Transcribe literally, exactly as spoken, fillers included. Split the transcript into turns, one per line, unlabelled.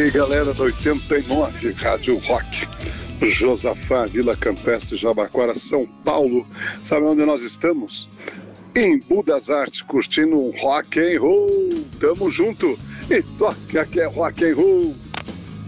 aí, galera da oitenta e nove, Rádio Rock, Josafá, Vila Campestre, Jabaquara, São Paulo. Sabe onde nós estamos? Em Budas Artes, curtindo um rock and roll. Tamo junto e toca que é rock and roll.